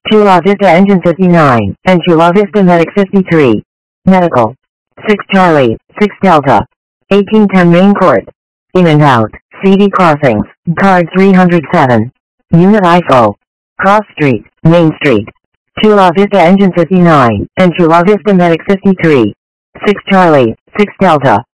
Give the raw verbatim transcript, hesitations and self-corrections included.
Chula Vista Engine fifty-nine, and Chula Vista Medic fifty-three. Medical. six Charlie, six Delta. eighteen ten Main Court. In and out, C D Crossings, Card three hundred seven. Unit I F O. Cross Street, Main Street. Chula Vista Engine fifty-nine, and Chula Vista Medic fifty-three. six Charlie, six Delta.